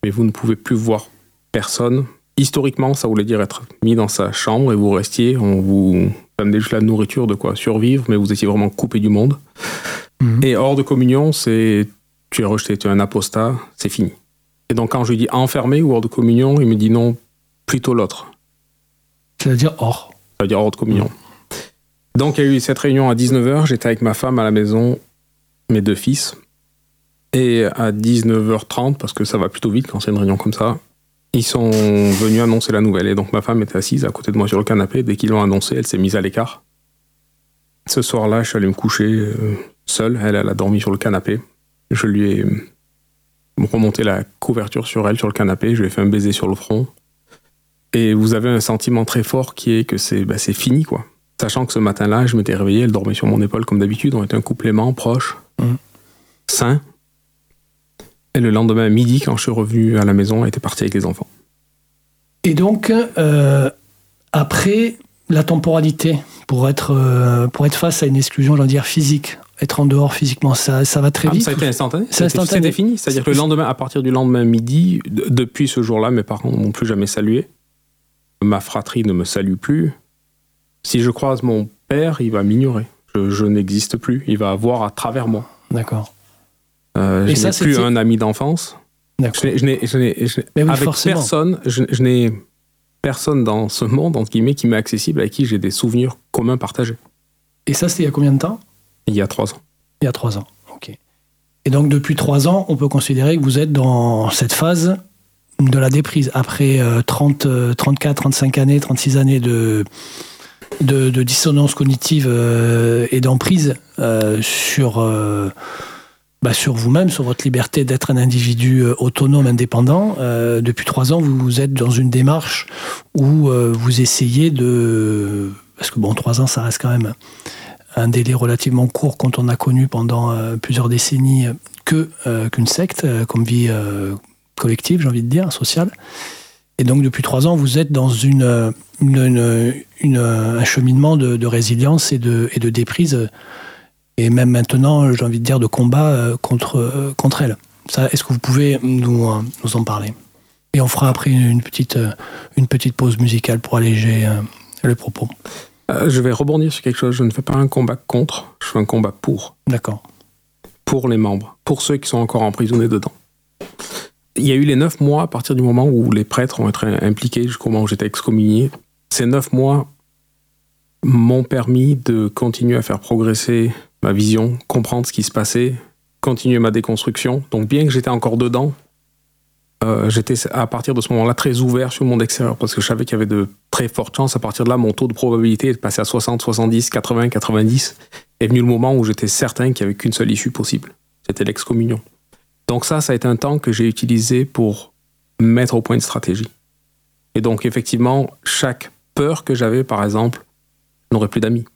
mais vous ne pouvez plus voir personne. Historiquement, ça voulait dire être mis dans sa chambre et vous restiez, on vous amenait juste la nourriture de quoi survivre, mais vous étiez vraiment coupé du monde. Et hors de communion, c'est tu es rejeté, tu es un apostat, c'est fini. Et donc quand je lui dis enfermé ou hors de communion, il me dit non, plutôt l'autre. C'est-à-dire hors. Ça veut dire hors de communion. Donc il y a eu cette réunion à 19h, j'étais avec ma femme à la maison, mes 2 fils, et à 19h30, parce que ça va plutôt vite quand c'est une réunion comme ça, ils sont venus annoncer la nouvelle. Et donc ma femme était assise à côté de moi sur le canapé. Dès qu'ils l'ont annoncé, elle s'est mise à l'écart. Ce soir-là, je suis allé me coucher seul. Elle a dormi sur le canapé. Je lui ai remonté la couverture sur elle, sur le canapé. Je lui ai fait un baiser sur le front. Et vous avez un sentiment très fort qui est que c'est fini, quoi. Sachant que ce matin-là, je m'étais réveillé, elle dormait sur mon épaule comme d'habitude. On était un couple aimant, proche, sain. Et le lendemain à midi, quand je suis revenu à la maison, elle était partie avec les enfants. Et donc, après, la temporalité, pour être face à une exclusion, j'allais dire physique, être en dehors physiquement, ça va très vite. Ça a été instantané. C'est instantané. C'était fini. C'est-à-dire que le lendemain, à partir du lendemain midi, depuis ce jour-là, mes parents ne m'ont plus jamais salué. Ma fratrie ne me salue plus. Si je croise mon père, il va m'ignorer. Je n'existe plus. Il va voir à travers moi. D'accord. Je n'ai plus un ami d'enfance. D'accord. Avec personne, je n'ai personne dans ce monde, entre guillemets, qui m'est accessible, avec qui j'ai des souvenirs communs partagés. Et ça, c'était il y a combien de temps ? Il y a 3 ans. Il y a 3 ans, ok. Et donc, depuis 3 ans, on peut considérer que vous êtes dans cette phase de la déprise. Après 34, 35 années, 36 années de dissonance cognitive et d'emprise sur vous-même, sur votre liberté d'être un individu autonome, indépendant. Depuis 3 ans, vous êtes dans une démarche où vous essayez de... Parce que 3 ans, ça reste quand même un délai relativement court quand on a connu pendant plusieurs décennies qu'une secte, comme vie collective, j'ai envie de dire, sociale. Et donc, depuis 3 ans, vous êtes dans un cheminement de résilience et de déprise. Et même maintenant, j'ai envie de dire, de combat contre elle. Ça, est-ce que vous pouvez nous en parler ? Et on fera après une petite pause musicale pour alléger le propos. Je vais rebondir sur quelque chose. Je ne fais pas un combat contre, je fais un combat pour. D'accord. Pour les membres, pour ceux qui sont encore emprisonnés dedans. Il y a eu les 9 mois à partir du moment où les prêtres ont été impliqués, jusqu'au moment où j'étais excommunié. Ces 9 mois m'ont permis de continuer à faire progresser ma vision, comprendre ce qui se passait, continuer ma déconstruction. Donc bien que j'étais encore dedans, j'étais à partir de ce moment-là très ouvert sur le monde extérieur parce que je savais qu'il y avait de très fortes chances. À partir de là, mon taux de probabilité de passer à 60, 70, 80, 90 est venu le moment où j'étais certain qu'il n'y avait qu'une seule issue possible. C'était l'excommunion. Donc ça a été un temps que j'ai utilisé pour mettre au point une stratégie. Et donc effectivement, chaque peur que j'avais, par exemple, je n'aurais plus d'amis.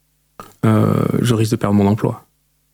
Je risque de perdre mon emploi.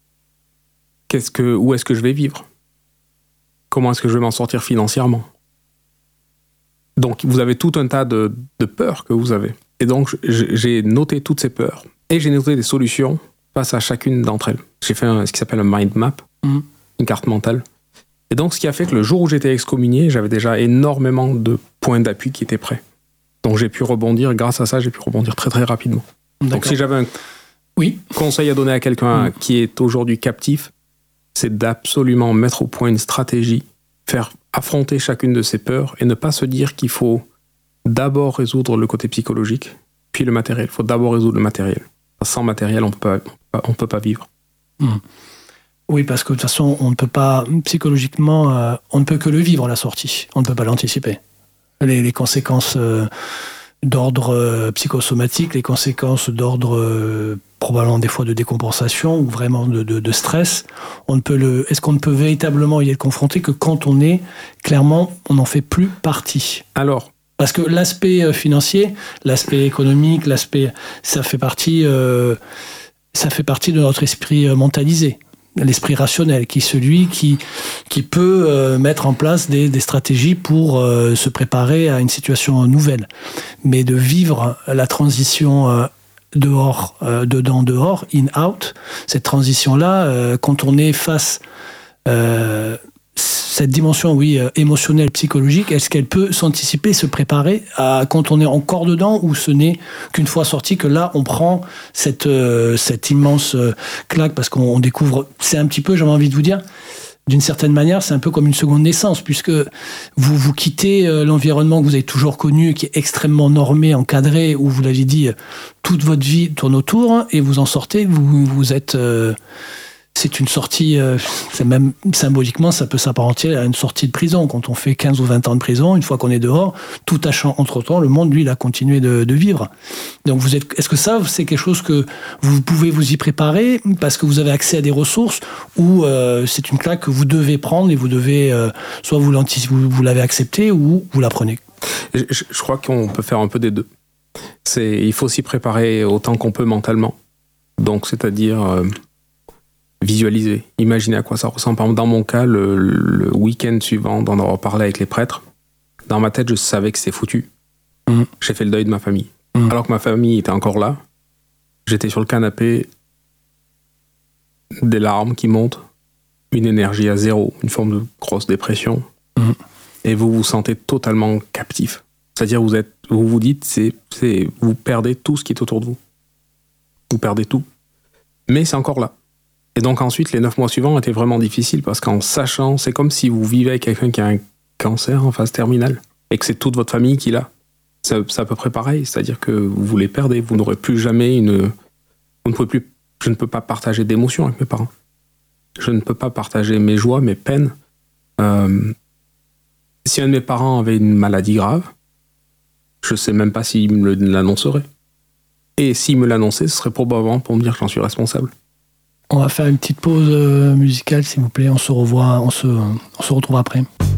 Où est-ce que je vais vivre ? Comment est-ce que je vais m'en sortir financièrement ? Donc, vous avez tout un tas de peurs que vous avez. Et donc, j'ai noté toutes ces peurs et j'ai noté des solutions face à chacune d'entre elles. J'ai fait ce qui s'appelle un mind map, une carte mentale. Et donc, ce qui a fait que le jour où j'étais excommunié, j'avais déjà énormément de points d'appui qui étaient prêts. Donc, j'ai pu rebondir. Grâce à ça, j'ai pu rebondir très, très rapidement. D'accord. Donc, si j'avais un conseil à donner à quelqu'un qui est aujourd'hui captif, c'est d'absolument mettre au point une stratégie, faire affronter chacune de ses peurs et ne pas se dire qu'il faut d'abord résoudre le côté psychologique, puis le matériel. Il faut d'abord résoudre le matériel. Sans matériel, on peut pas vivre. Oui, parce que de toute façon, on ne peut pas, psychologiquement, on ne peut que le vivre, la sortie. On ne peut pas l'anticiper. Les conséquences d'ordre psychosomatique, les conséquences d'ordre probablement des fois de décompensation ou vraiment de stress, est-ce qu'on ne peut véritablement y être confronté que quand on est, clairement, on n'en fait plus partie ? Alors, parce que l'aspect financier, l'aspect économique, ça fait partie de notre esprit mentalisé, l'esprit rationnel, qui est celui qui peut mettre en place des stratégies pour se préparer à une situation nouvelle. Mais de vivre la transition dehors, dedans, dehors, in, out, cette transition-là, quand on est face... cette dimension, oui, émotionnelle, psychologique, est-ce qu'elle peut s'anticiper, se préparer quand on est encore dedans, ou ce n'est qu'une fois sorti que là, on prend cette immense claque, parce qu'on découvre, c'est un petit peu, j'avais envie de vous dire, d'une certaine manière, c'est un peu comme une seconde naissance, puisque vous quittez l'environnement que vous avez toujours connu, qui est extrêmement normé, encadré, où vous l'avez dit, toute votre vie tourne autour, et vous en sortez, vous êtes... c'est une sortie, c'est même symboliquement, ça peut s'apparenter à une sortie de prison. Quand on fait 15 ou 20 ans de prison, une fois qu'on est dehors, tout a changé. Entre-temps, le monde, lui, il a continué de vivre. Donc, est-ce que ça, c'est quelque chose que vous pouvez vous y préparer parce que vous avez accès à des ressources, ou c'est une claque que vous devez prendre et vous devez, soit vous l'avez accepté ou vous la prenez? Je crois qu'on peut faire un peu des deux. Il faut s'y préparer autant qu'on peut mentalement. Donc, c'est-à-dire... visualiser, imaginer à quoi ça ressemble. Par exemple, dans mon cas, le week-end suivant d'en avoir parlé avec les prêtres, dans ma tête, je savais que c'était foutu. J'ai fait le deuil de ma famille. Alors que ma famille était encore là, j'étais sur le canapé, des larmes qui montent, une énergie à zéro, une forme de grosse dépression, et vous vous sentez totalement captif. C'est-à-dire, vous vous dites, vous perdez tout ce qui est autour de vous. Vous perdez tout. Mais c'est encore là. Et donc ensuite, les 9 mois suivants étaient vraiment difficiles parce qu'en sachant, c'est comme si vous vivez avec quelqu'un qui a un cancer en phase terminale et que c'est toute votre famille qui l'a. C'est à peu près pareil, c'est-à-dire que vous les perdez, vous n'aurez plus jamais je ne peux pas partager d'émotions avec mes parents. Je ne peux pas partager mes joies, mes peines. Si un de mes parents avait une maladie grave, je ne sais même pas s'il me l'annoncerait. Et s'il me l'annonçait, ce serait probablement pour me dire que j'en suis responsable. On va faire une petite pause musicale, s'il vous plaît. On se retrouve après.